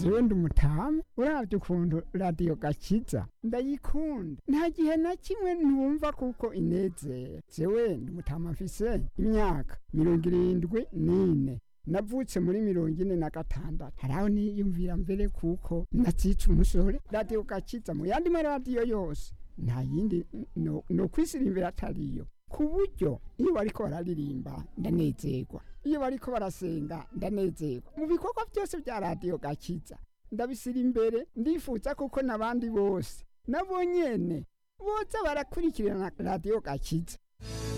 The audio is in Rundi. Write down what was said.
jewe ndi umutama uravye ukuntu radiyo gakiza ndayikunda nta gihe na kimwe ntumva kuko inezera. Jewe ndi umutama mfise imyaka 74 navutse muri 46 haraho niyumvira mbere kuko nazica umusore. Radiyo gakiza mu yandi maradiyo yose nta yindi no kwisirimbira atariyo, ku buryo iyo bariko bararirimba ndanezerwa, iyo bariko barasenga ndanezerwa, mu bikorwa byose bya radiyo gakiza ndabisira imbere. Ndifuza kuko nabandi bose nabo nyene boza barakurikirana radiyo gakiza.